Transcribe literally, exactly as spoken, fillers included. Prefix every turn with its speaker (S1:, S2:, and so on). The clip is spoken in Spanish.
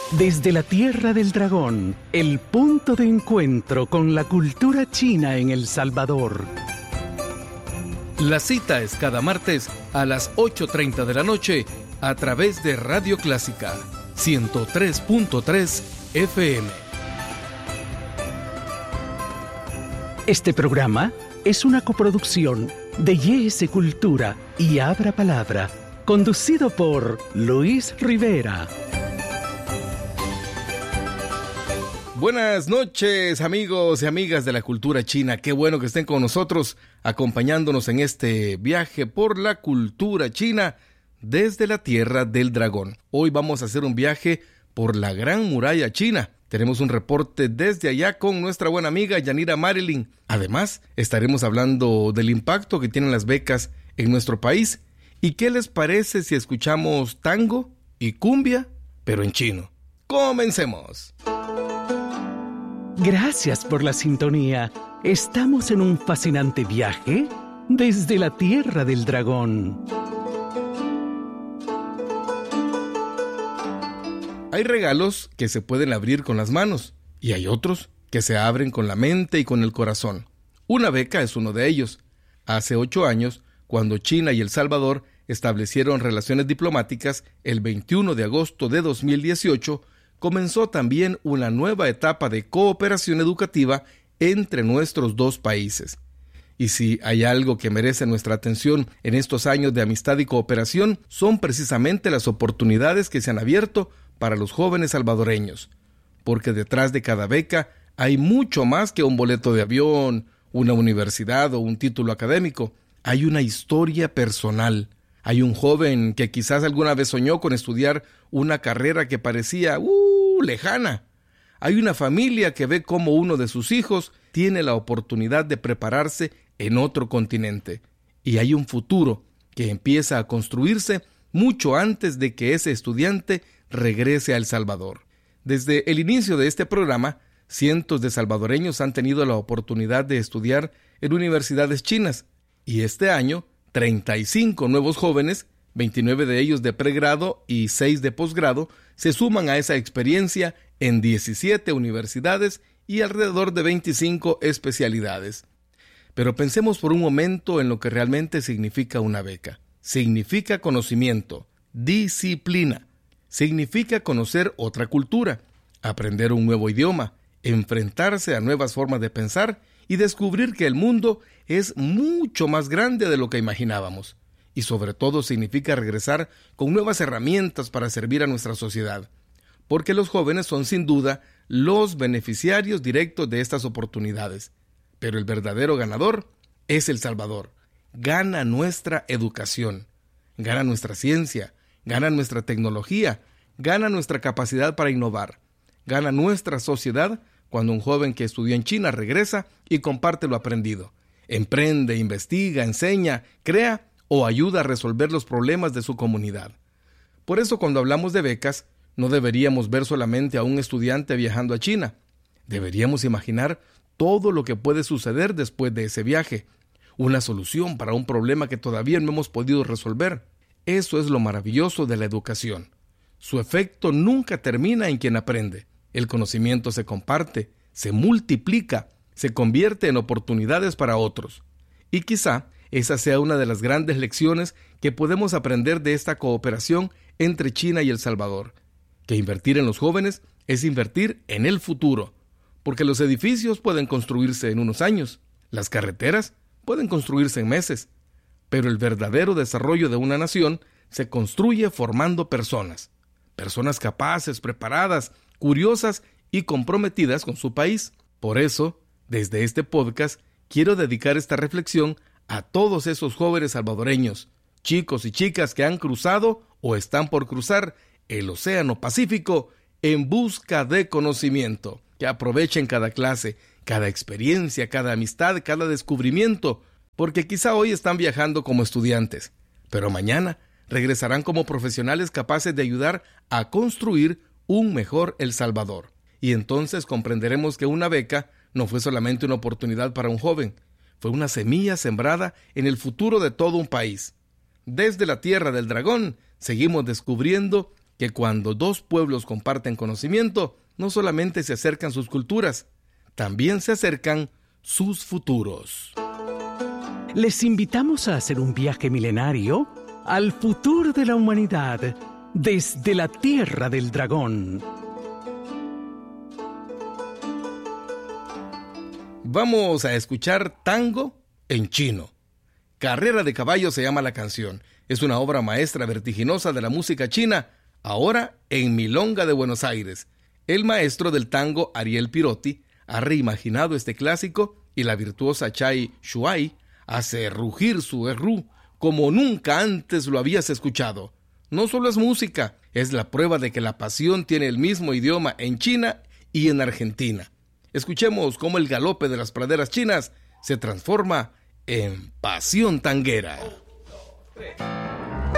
S1: Desde la Tierra del Dragón, el punto de encuentro con la cultura china en El Salvador.
S2: La cita es cada martes a las ocho treinta de la noche a través de Radio Clásica ciento tres punto tres F M.
S1: Este programa es una coproducción de Y S Cultura y Abra Palabra, conducido por Luis Rivera.
S2: Buenas noches, amigos y amigas de la cultura china. Qué bueno que estén con nosotros, acompañándonos en este viaje por la cultura china desde la Tierra del Dragón. Hoy vamos a hacer un viaje por la Gran Muralla China. Tenemos un reporte desde allá con nuestra buena amiga Yanira Marilyn. Además, estaremos hablando del impacto que tienen las becas en nuestro país. ¿Y qué les parece si escuchamos tango y cumbia, pero en chino? ¡Comencemos!
S1: Gracias por la sintonía. Estamos en un fascinante viaje desde la Tierra del Dragón.
S2: Hay regalos que se pueden abrir con las manos y hay otros que se abren con la mente y con el corazón. Una beca es uno de ellos. Hace ocho años, cuando China y El Salvador establecieron relaciones diplomáticas, el veintiuno de agosto de dos mil dieciocho, comenzó también una nueva etapa de cooperación educativa entre nuestros dos países. Y si hay algo que merece nuestra atención en estos años de amistad y cooperación, son precisamente las oportunidades que se han abierto para los jóvenes salvadoreños. Porque detrás de cada beca hay mucho más que un boleto de avión, una universidad o un título académico. Hay una historia personal. Hay un joven que quizás alguna vez soñó con estudiar una carrera que parecía uh, lejana. Hay una familia que ve cómo uno de sus hijos tiene la oportunidad de prepararse en otro continente. Y hay un futuro que empieza a construirse mucho antes de que ese estudiante regrese a El Salvador. Desde el inicio de este programa, cientos de salvadoreños han tenido la oportunidad de estudiar en universidades chinas. Y este año, treinta y cinco nuevos jóvenes, veintinueve de ellos de pregrado y seis de posgrado, se suman a esa experiencia en diecisiete universidades y alrededor de veinticinco especialidades. Pero pensemos por un momento en lo que realmente significa una beca. Significa conocimiento, disciplina. Significa conocer otra cultura, aprender un nuevo idioma, enfrentarse a nuevas formas de pensar y descubrir que el mundo es mucho más grande de lo que imaginábamos. Y sobre todo significa regresar con nuevas herramientas para servir a nuestra sociedad. Porque los jóvenes son sin duda los beneficiarios directos de estas oportunidades. Pero el verdadero ganador es El Salvador. Gana nuestra educación, gana nuestra ciencia, gana nuestra tecnología, gana nuestra capacidad para innovar, gana nuestra sociedad cuando un joven que estudió en China regresa y comparte lo aprendido. Emprende, investiga, enseña, crea o ayuda a resolver los problemas de su comunidad. Por eso, cuando hablamos de becas, no deberíamos ver solamente a un estudiante viajando a China. Deberíamos imaginar todo lo que puede suceder después de ese viaje. Una solución para un problema que todavía no hemos podido resolver. Eso es lo maravilloso de la educación. Su efecto nunca termina en quien aprende. El conocimiento se comparte, se multiplica, se convierte en oportunidades para otros. Y quizá esa sea una de las grandes lecciones que podemos aprender de esta cooperación entre China y El Salvador. Que invertir en los jóvenes es invertir en el futuro. Porque los edificios pueden construirse en unos años, las carreteras pueden construirse en meses, pero el verdadero desarrollo de una nación se construye formando personas. Personas capaces, preparadas, curiosas y comprometidas con su país. Por eso, desde este podcast, quiero dedicar esta reflexión a todos esos jóvenes salvadoreños, chicos y chicas que han cruzado o están por cruzar el Océano Pacífico en busca de conocimiento. Que aprovechen cada clase, cada experiencia, cada amistad, cada descubrimiento, porque quizá hoy están viajando como estudiantes, pero mañana regresarán como profesionales capaces de ayudar a construir un mejor El Salvador. Y entonces comprenderemos que una beca no fue solamente una oportunidad para un joven, fue una semilla sembrada en el futuro de todo un país. Desde la Tierra del Dragón, seguimos descubriendo que cuando dos pueblos comparten conocimiento, no solamente se acercan sus culturas, también se acercan sus futuros.
S1: Les invitamos a hacer un viaje milenario al futuro de la humanidad desde la Tierra del Dragón.
S2: Vamos a escuchar tango en chino. Carrera de caballo se llama la canción. Es una obra maestra vertiginosa de la música china, ahora en Milonga de Buenos Aires. El maestro del tango, Ariel Pirotti, ha reimaginado este clásico y la virtuosa Chai Shuai hace rugir su errú como nunca antes lo habías escuchado. No solo es música, es la prueba de que la pasión tiene el mismo idioma en China y en Argentina. Escuchemos cómo el galope de las praderas chinas se transforma en pasión tanguera. Uno, dos, tres.